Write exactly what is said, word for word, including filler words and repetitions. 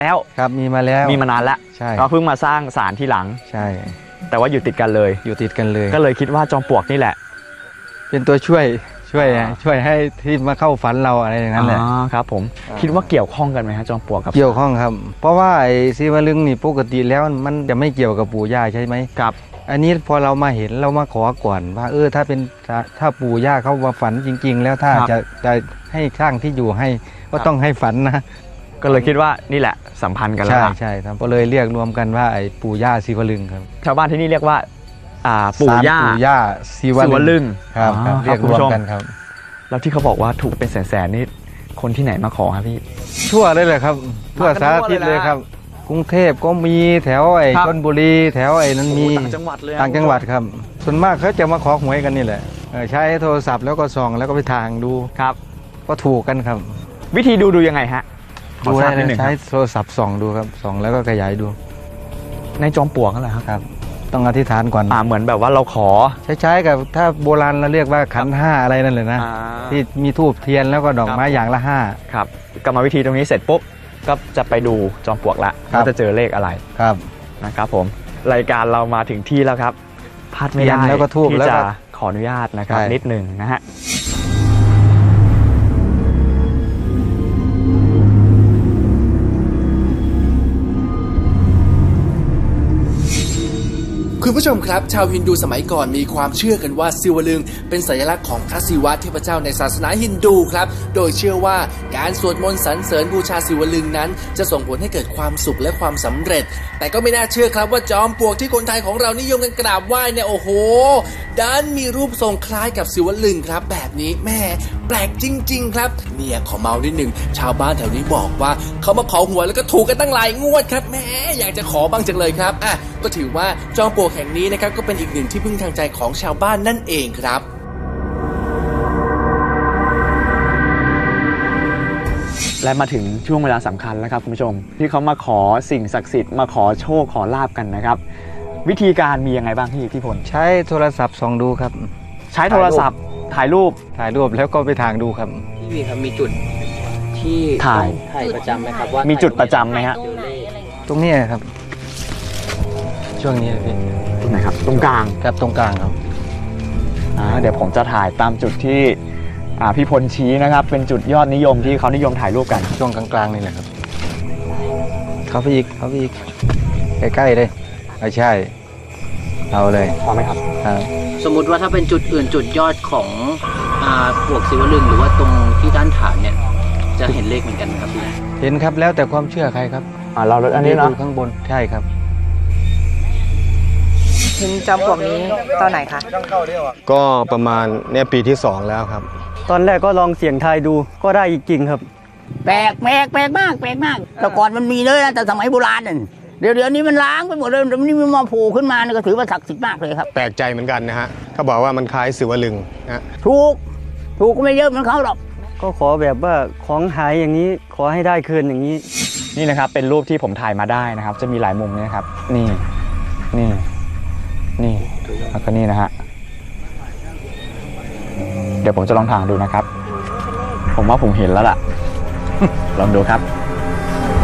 แล้วครับมีมาแล้วมีมานานแล้วใช่ก็เพิ่งมาสร้างศาลที่หลังใช่แต่ว่าอยู่ติดกันเลยอยู่ติดกันเลยก็เลยคิดว่าจอมปลวกนี่แหละเป็นตัวช่วยช่วยช่วยให้ที่มาเข้าฝันเราอะไรอย่างนั้นแหละอ๋อครับผมคิดว่าเกี่ยวข้องกันไหมฮะจอมปลวกกับเกี่ยวข้องครับเพราะว่าไอ้ศิวลึงนี่ปกติแล้วมันจะไม่เกี่ยวกับปู่ย่าใช่ไหมครับอันนี้พอเรามาเห็นเรามาขอก่อนว่าเออถ้าเป็นถ้าปู่ย่าเขามาฝันจริงๆแล้วถ้าจะจะให้สร้างที่อยู่ให้ก็ต้องให้ฝันนะก็เลยคิดว่านี่แหละสัมพันธ์กันแล้วใช่ใช่ครับก็เลยเรียกรวมกันว่าไอ้ปู่ย่าศิวลึงครับชาวบ้านที่นี่เรียกว่าอ่าปู่ย่าปู่ย่าศิวลึงครับเรียกรวมกันครับแล้วที่เขาบอกว่าถูกเป็นแสนๆนี่คนที่ไหนมาขอครับพี่ทั่วเลยเลยครับทั่วสารทิศเลยครับกรุงเทพก็มีแถวไอ้ชลบุรีแถวไอ้นั้นมีต่างจังหวัดเลยต่างจังหวัดครับส่วนมากเขาจะมาขอหวยกันนี่แหละใช้โทรศัพท์แล้วก็ส่องแล้วก็ไปทางดูครับก็ถูกกันครับวิธีดูดูยังไงฮะดูใช้โทรศัพท์ส่องดูครับส่องแล้วก็ขยายดูในจอมปลวกนั่นแหละครับต้องอธิษฐานก่อนอ่าเหมือนแบบว่าเราขอใช้ๆกับถ้าโบราณเราเรียกว่าขันห้าอะไรนั่นเลยนะที่มีธูปเทียนแล้วก็ดอกไม้อย่างละห้าครับกรรมวิธีตรงนี้เสร็จปุ๊บก็จะไปดูจอมปลวกละว่าจะเจอเลขอะไรครับนะครับผมรายการเรามาถึงที่แล้วครับพลาดไม่ได้ที่จะขออนุญาตนะครับนิดหนึ่งนะฮะคุณผู้ชมครับชาวฮินดูสมัยก่อนมีความเชื่อกันว่าศิวลึงเป็นสัญลักษณ์ของพระศิวะเทพเจ้าในศาสนาฮินดูครับโดยเชื่อว่าการสวดมนต์สรรเสริญบูชาศิวลึงนั้นจะส่งผลให้เกิดความสุขและความสำเร็จแต่ก็ไม่น่าเชื่อครับว่าจอมปลวกที่คนไทยของเรานิยมกันกราบไหว้เนี่ยโอ้โหดันมีรูปทรงคล้ายกับศิวลึงครับแบบนี้แม่แปลกจริงๆครับเนี่ยขอเมานิดนึงชาวบ้านแถวนี้บอกว่าเขามาขอหวยแล้วก็ถูกกันตั้งหลายงวดครับแม่อยากจะขอบ้างจังเลยครับอ่ะก็ถือว่าจอมปลวกแห่งนี้นะครับก็เป็นอีกหนึ่งที่พึ่งทางใจของชาวบ้านนั่นเองครับและมาถึงช่วงเวลาสำคัญแล้วครับคุณผู้ชมที่เขามาขอสิ่งศักดิ์สิทธิ์มาขอโชคขอลาบกันนะครับวิธีการมียังไงบ้างพี่พี่พลใช้โทรศัพท์ส่องดูครับใช้โทรศัพท์ถ่ายรูปถ่ายรูปแล้วก็ไปทางดูครับพี่วีครับมีจุดที่ถ่ายถ่ายประจำไหมครับว่ามีจุดประจำไหมฮะตรงนี้ครับช่วงนี้พี่ตรงไหนครับตรงกลางครับตรงกลางครับอ่าเดี๋ยวผมจะถ่ายตามจุดที่อ่าพี่พลชี้นะครับเป็นจุดยอดนิยมที่เขานิยมถ่ายรูปกันช่วงกลางๆนี่แหละครับเขาไปอีกเขาไปอีกใกล้ๆเลยไม่ใช่เอาเลยพอไหมครับสมมุติว่าถ้าเป็นจุดอื่นจุดยอดของอ่าปลวกศิวลึงหรือว่าตรงที่ด้านฐานเนี่ยจะเห็นเลขเหมือนกันไหมครับพี่เห็นครับแล้วแต่ความเชื่อใครครับอ่าเราอันนี้เนาะข้างบนใช่ครับเห็นจอมปลวกนี้ตอนไหนคะก็ประมาณเนี่ยปีที่สองแล้วครับตอนแรกก็ลองเสี่ยงทายดูก็ได้จริงครับแปลกแปลกแปลกมากแปลกมากแต่ก่อนมันมีเลยนะแต่สมัยโบราณนั่นเดี๋ยวเดี๋ยวนี้มันล้างไปหมดเลยแต่นี่มันมาโผล่ขึ้นมาก็ถือว่าศักดิ์สิทธิ์มากเลยครับแปลกใจเหมือนกันนะฮะเขาบอกว่ามันคล้ายศิวลึงนะถูกถูกก็ไม่เยอะเหมือนเขาหรอกก็ขอแบบว่าของหายอย่างนี้ขอให้ได้คืนอย่างนี้นี่นะครับเป็นรูปที่ผมถ่ายมาได้นะครับจะมีหลายมุมนะครับนี่นี่นี่แล้วก็นี่นะฮะเดี๋ยวผมจะลองถ่ายดูนะครับผมว่าผมเห็นแล้วล่ะลองดูครับ